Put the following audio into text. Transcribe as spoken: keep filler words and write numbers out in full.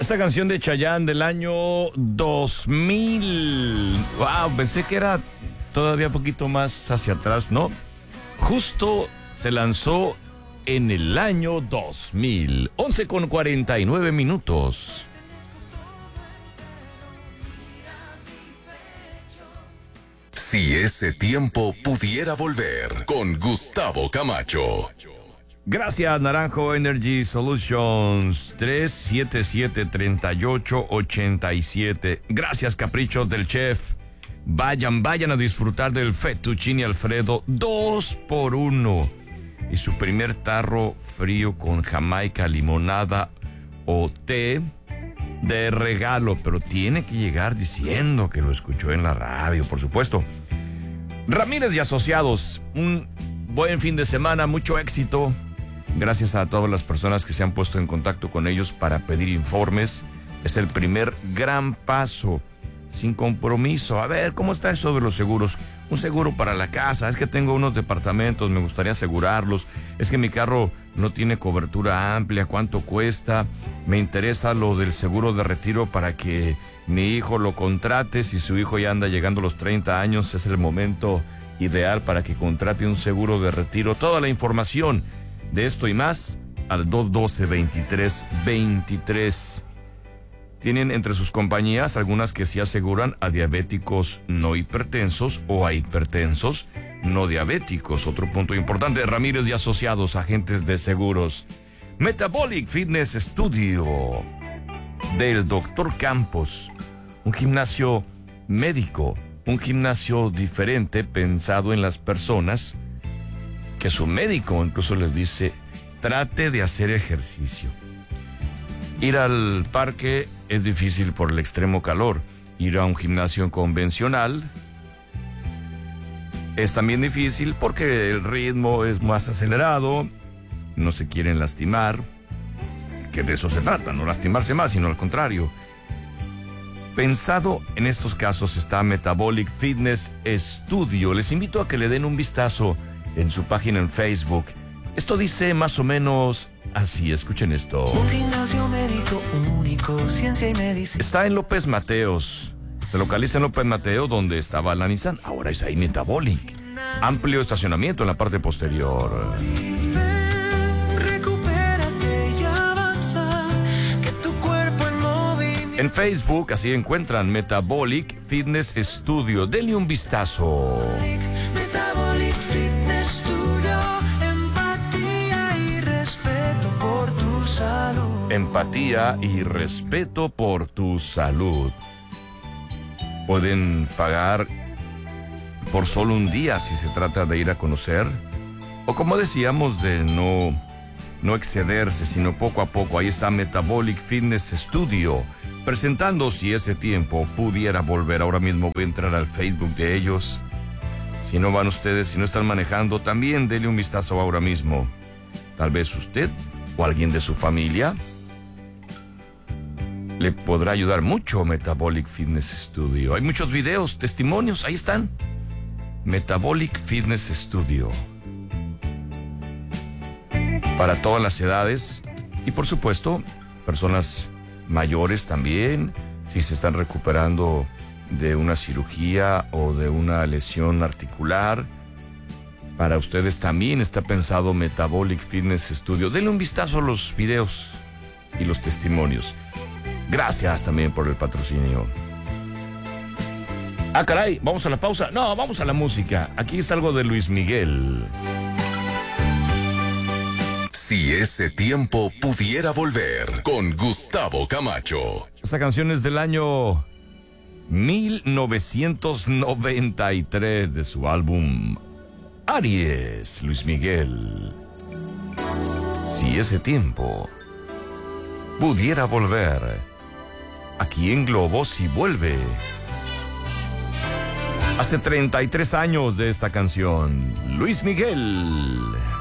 Esta canción de Chayanne del año dos mil. Wow, pensé que era todavía un poquito más hacia atrás, ¿no? Justo se lanzó en el año dos mil. once con cuarenta y nueve minutos. Si ese tiempo pudiera volver, con Gustavo Camacho. Gracias, Naranjo Energy Solutions. tres siete siete, tres ocho ocho siete. Gracias, Caprichos del Chef. Vayan, vayan a disfrutar del Fettuccine Alfredo dos por uno. Y su primer tarro frío con jamaica, limonada o té de regalo. Pero tiene que llegar diciendo que lo escuchó en la radio, por supuesto. Ramírez y Asociados, un buen fin de semana, mucho éxito. Gracias a todas las personas que se han puesto en contacto con ellos para pedir informes. Es el primer gran paso, sin compromiso. A ver, ¿cómo está eso de los seguros? Un seguro para la casa. Es que tengo unos departamentos, me gustaría asegurarlos. Es que mi carro no tiene cobertura amplia. ¿Cuánto cuesta? Me interesa lo del seguro de retiro para que mi hijo lo contrate. Si su hijo ya anda llegando a los treinta años, es el momento ideal para que contrate un seguro de retiro. Toda la información de esto y más al dos uno dos, veintitrés veintitrés. Tienen entre sus compañías algunas que sí aseguran a diabéticos no hipertensos o a hipertensos no diabéticos. Otro punto importante, Ramírez y Asociados, agentes de seguros. Metabolic Fitness Studio del doctor Campos, un gimnasio médico, un gimnasio diferente pensado en las personas que su médico incluso les dice, trate de hacer ejercicio. Ir al parque es difícil por el extremo calor. Ir a un gimnasio convencional es también difícil porque el ritmo es más acelerado, no se quieren lastimar, que de eso se trata, no lastimarse más, sino al contrario. Pensado en estos casos está Metabolic Fitness Studio. Les invito a que le den un vistazo en su página en Facebook. Esto dice más o menos así, escuchen esto. Un gimnasio médico único, ciencia y medicina. Está en López Mateos. Se localiza en López Mateos, donde estaba la Nissan. Ahora es ahí Metabolic. Amplio estacionamiento en la parte posterior. Ven, recupérate y avanza, que tu cuerpo en movimiento. En Facebook así encuentran Metabolic Fitness Studio. Denle un vistazo. Metabolic Fitness Studio, empatía y respeto por tu salud. Empatía y respeto por tu salud. Pueden pagar por solo un día si se trata de ir a conocer. O como decíamos, de no, no excederse, sino poco a poco. Ahí está Metabolic Fitness Studio, presentando si ese tiempo pudiera volver. Ahora mismo voy a entrar al Facebook de ellos. Si no van ustedes, si no están manejando, también denle un vistazo ahora mismo. Tal vez usted o alguien de su familia le podrá ayudar mucho Metabolic Fitness Studio. Hay muchos videos, testimonios, ahí están. Metabolic Fitness Studio. Para todas las edades y por supuesto, personas mayores también, si se están recuperando de una cirugía o de una lesión articular. Para ustedes también está pensado Metabolic Fitness Studio. Denle un vistazo a los videos y los testimonios. Gracias también por el patrocinio. Ah, caray, ¿vamos a la pausa? No, vamos a la música. Aquí está algo de Luis Miguel. Si ese tiempo pudiera volver, con Gustavo Camacho. Esta canción es del año mil novecientos noventa y tres de su álbum Aries, Luis Miguel. Si ese tiempo pudiera volver, aquí en Globo sí vuelve. Hace treinta y tres años de esta canción, Luis Miguel.